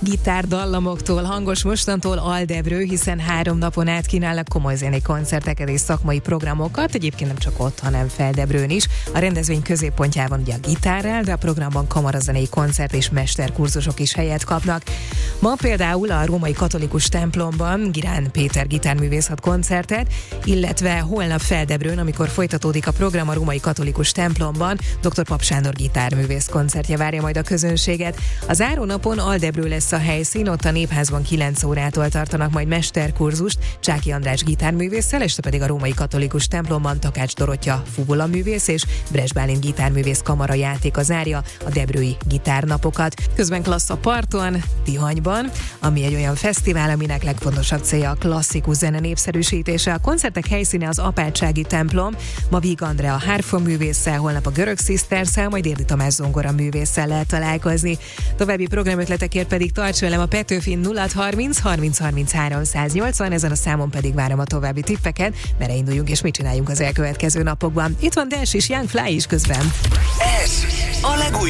Gitárdallamoktól, hangos mostantól Aldebrő, hiszen 3 napon át kínálnak komoly zenei koncerteket és szakmai programokat, egyébként nem csak ott, hanem Feldebrőn is. A rendezvény középpontjában ugye a gitárrel, de a programban kamarazenei koncert és mesterkurzusok is helyet kapnak. Ma például a római katolikus templomban Girán Péter gitárművész ad koncertet, illetve holnap Feldebrőn, amikor folytatódik a program a római katolikus templomban, dr. Pap Sándor gitárművész koncertje várja majd a közönséget. A zárónapon Aldebrő lesz a helyszín, ott a Népházban 9 órától tartanak majd mesterkurzust Csáky András gitárművésszel, este pedig a római katolikus templomban Takács Dorottya fuvolaművész és Bres Bálint gitárművész kamarajátéka zárja a debrői gitárnapokat. Közben klassz a parton, Tihanyban, ami egy olyan fesztivál, aminek legfontosabb célja a klasszikus zene népszerűsítése. A koncertek helyszíne az apátsági templom, ma Víg Andrea hárfaművésszel, holnap a Görög Sisters-szel, majd Érdi Tamás zongora művésszel lehet találkozni. További programötletekért pedig tarts velem a Petőfin 0630 30 33 180, ezen a számon pedig várom a további tippeket, merre induljunk és mit csináljunk az elkövetkező napokban. Itt van Dash és Young Fly is közben. Ez a legújabb